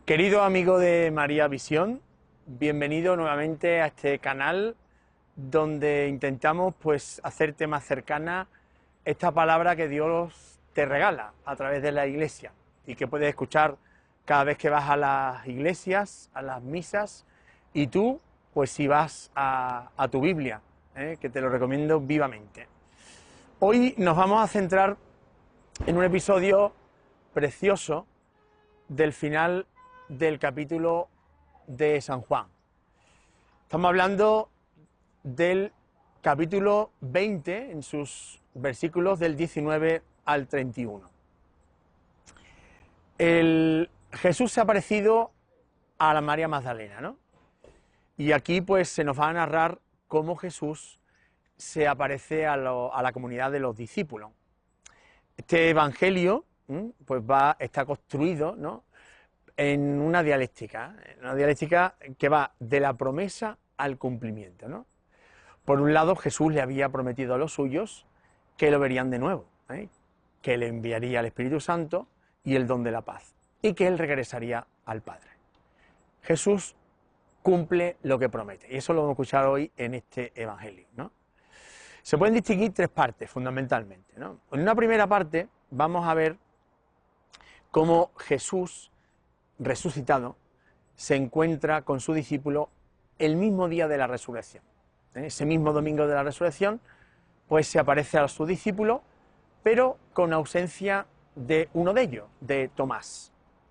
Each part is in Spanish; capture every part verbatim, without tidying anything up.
Querido amigo de María Visión, bienvenido nuevamente a este canal donde intentamos pues hacerte más cercana esta palabra que Dios te regala a través de la iglesia y que puedes escuchar cada vez que vas a las iglesias, a las misas, y tú pues si vas a, a tu Biblia, ¿eh? que te lo recomiendo vivamente. Hoy nos vamos a centrar en un episodio precioso del final del capítulo de San Juan. Estamos hablando del capítulo veinte, en sus versículos del diecinueve al treinta y uno. El, Jesús se ha aparecido a la María Magdalena, ¿no? Y aquí pues se nos va a narrar cómo Jesús se aparece a, lo, a la comunidad de los discípulos. Este evangelio ¿m? pues va, está construido, ¿no?, en una dialéctica, en una dialéctica que va de la promesa al cumplimiento, ¿no? Por un lado, Jesús le había prometido a los suyos que lo verían de nuevo, ¿eh? que le enviaría el Espíritu Santo y el don de la paz, y que él regresaría al Padre. Jesús cumple lo que promete, y eso lo vamos a escuchar hoy en este evangelio, ¿no? Se pueden distinguir tres partes, fundamentalmente, ¿no? En una primera parte vamos a ver cómo Jesús resucitado se encuentra con su discípulo el mismo día de la resurrección. Ese mismo domingo de la resurrección, pues se aparece a su discípulo, pero con ausencia de uno de ellos, de Tomás.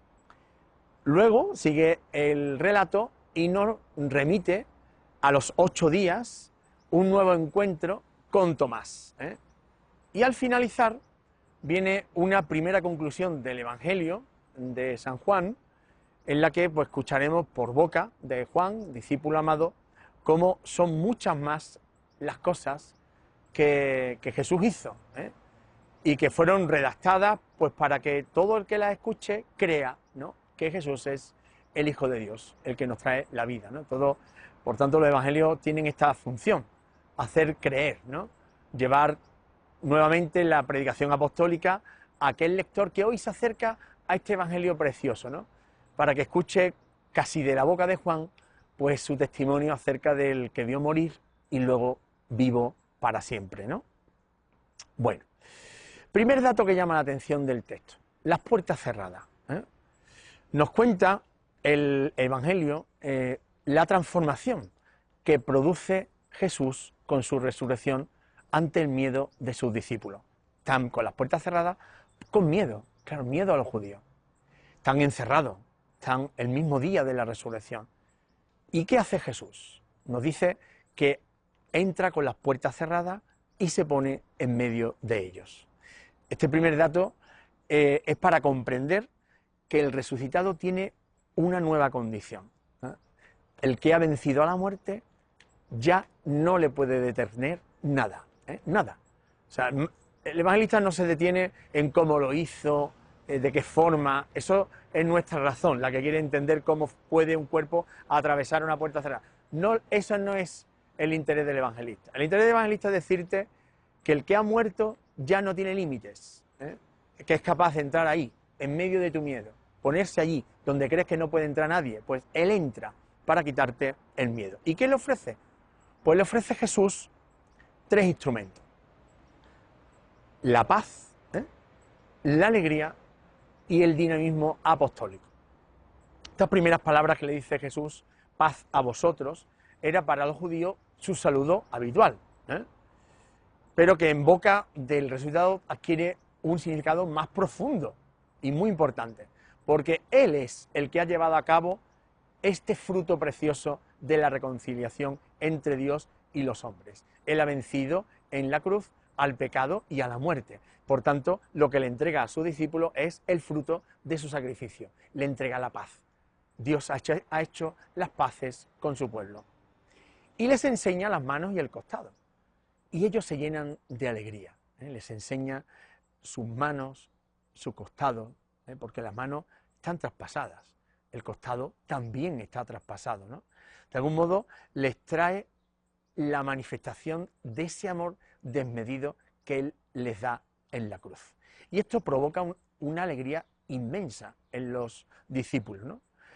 Luego sigue el relato y nos remite a los ocho días un nuevo encuentro con Tomás, ¿eh? Y al finalizar viene una primera conclusión del Evangelio de San Juan, en la que pues, escucharemos por boca de Juan, discípulo amado, cómo son muchas más las cosas que, que Jesús hizo, ¿eh? y que fueron redactadas pues, para que todo el que las escuche crea, ¿no?, que Jesús es el Hijo de Dios, el que nos trae la vida, ¿no? Todo, por tanto, los evangelios tienen esta función, hacer creer, ¿no?, llevar nuevamente la predicación apostólica a aquel lector que hoy se acerca a este evangelio precioso, ¿no?, para que escuche casi de la boca de Juan, pues su testimonio acerca del que vio morir y luego vivo para siempre, ¿no? Bueno, primer dato que llama la atención del texto, las puertas cerradas, ¿eh? Nos cuenta el Evangelio eh, la transformación que produce Jesús con su resurrección ante el miedo de sus discípulos. Están con las puertas cerradas, con miedo, claro, miedo a los judíos. Están encerrados. Están el mismo día de la resurrección. ¿Y qué hace Jesús? Nos dice que entra con las puertas cerradas y se pone en medio de ellos. Este primer dato eh, es para comprender que el resucitado tiene una nueva condición, ¿eh? El que ha vencido a la muerte ya no le puede detener nada, ¿eh? nada. O sea, el evangelista no se detiene en cómo lo hizo, de qué forma. Eso es nuestra razón, la que quiere entender cómo puede un cuerpo atravesar una puerta cerrada. No, eso no es el interés del evangelista. El interés del evangelista es decirte que el que ha muerto ya no tiene límites, ¿eh? que es capaz de entrar ahí, en medio de tu miedo, ponerse allí, donde crees que no puede entrar nadie, pues él entra para quitarte el miedo. ¿Y qué le ofrece? Pues le ofrece Jesús tres instrumentos: la paz, ¿eh? la alegría y el dinamismo apostólico. Estas primeras palabras que le dice Jesús, paz a vosotros, era para los judíos su saludo habitual, ¿eh? pero que en boca del resucitado adquiere un significado más profundo y muy importante, porque Él es el que ha llevado a cabo este fruto precioso de la reconciliación entre Dios y los hombres. Él ha vencido en la cruz al pecado y a la muerte. Por tanto, lo que le entrega a su discípulo es el fruto de su sacrificio. Le entrega la paz. Dios ha hecho, ha hecho las paces con su pueblo. Y les enseña las manos y el costado. Y ellos se llenan de alegría, ¿eh? Les enseña sus manos, su costado, ¿eh? porque las manos están traspasadas. El costado también está traspasado, ¿no? De algún modo les trae la manifestación de ese amor desmedido que Él les da en la cruz. Y esto provoca un, una alegría inmensa en los discípulos, ¿no?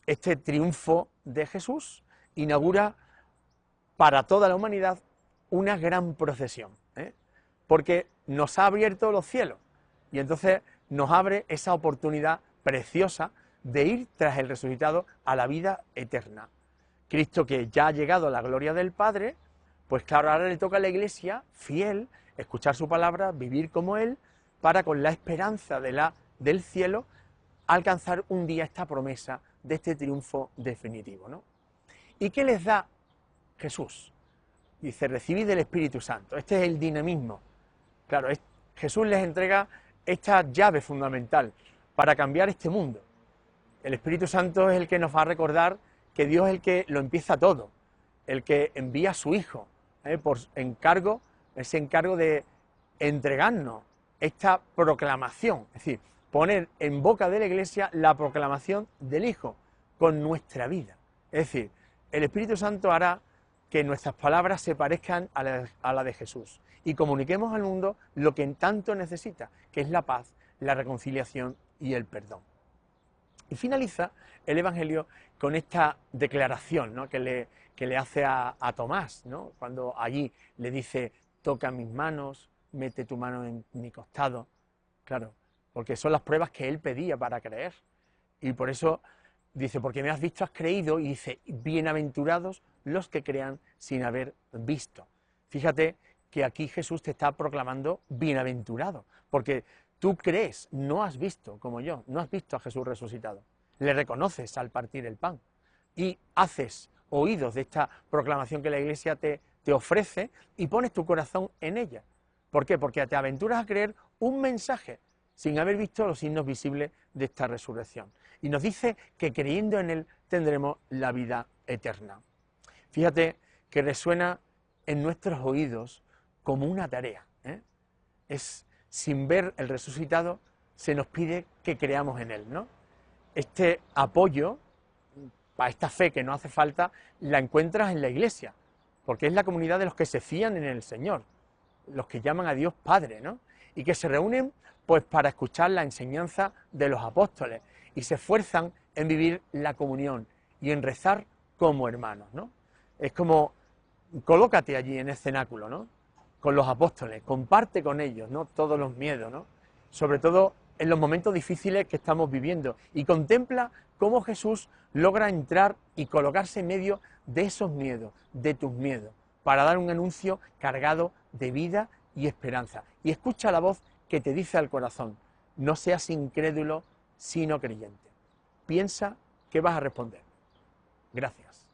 este triunfo de Jesús inaugura para toda la humanidad una gran procesión, ¿eh? Porque nos ha abierto los cielos y entonces nos abre esa oportunidad preciosa de ir tras el resucitado a la vida eterna. Cristo, que ya ha llegado a la gloria del Padre, pues claro, ahora le toca a la Iglesia, fiel, escuchar su palabra, vivir como Él, para con la esperanza de la, del cielo, alcanzar un día esta promesa de este triunfo definitivo, ¿no? ¿Y qué les da Jesús? Dice, recibid del Espíritu Santo. Este es el dinamismo. Claro, es, Jesús les entrega esta llave fundamental para cambiar este mundo. El Espíritu Santo es el que nos va a recordar que Dios es el que lo empieza todo, el que envía a su Hijo, ¿eh? por encargo, ese encargo de entregarnos esta proclamación, es decir, poner en boca de la Iglesia la proclamación del Hijo con nuestra vida. Es decir, el Espíritu Santo hará que nuestras palabras se parezcan a la, a la de Jesús y comuniquemos al mundo lo que en tanto necesita, que es la paz, la reconciliación y el perdón. Y finaliza el Evangelio con esta declaración, ¿no?, que, le, que le hace a, a Tomás, ¿no?, cuando allí le dice, toca mis manos, mete tu mano en mi costado. Claro, porque son las pruebas que él pedía para creer. Y por eso dice, porque me has visto, has creído, y dice, bienaventurados los que crean sin haber visto. Fíjate que aquí Jesús te está proclamando bienaventurado, porque tú crees, no has visto, como yo, no has visto a Jesús resucitado. Le reconoces al partir el pan y haces oídos de esta proclamación que la Iglesia te, te ofrece y pones tu corazón en ella. ¿Por qué? Porque te aventuras a creer un mensaje sin haber visto los signos visibles de esta resurrección. Y nos dice que creyendo en Él tendremos la vida eterna. Fíjate que resuena en nuestros oídos como una tarea, ¿eh? Es, sin ver el resucitado, se nos pide que creamos en Él, ¿no? Este apoyo, para esta fe que no hace falta, la encuentras en la Iglesia, porque es la comunidad de los que se fían en el Señor, los que llaman a Dios Padre, ¿no? Y que se reúnen pues para escuchar la enseñanza de los apóstoles y se esfuerzan en vivir la comunión y en rezar como hermanos, ¿no? Es como, colócate allí en el cenáculo, ¿no?, con los apóstoles, comparte con ellos, ¿no?, todos los miedos, ¿no?, sobre todo en los momentos difíciles que estamos viviendo, y contempla cómo Jesús logra entrar y colocarse en medio de esos miedos, de tus miedos, para dar un anuncio cargado de vida y esperanza. Y escucha la voz que te dice al corazón, no seas incrédulo, sino creyente. Piensa qué vas a responder. Gracias.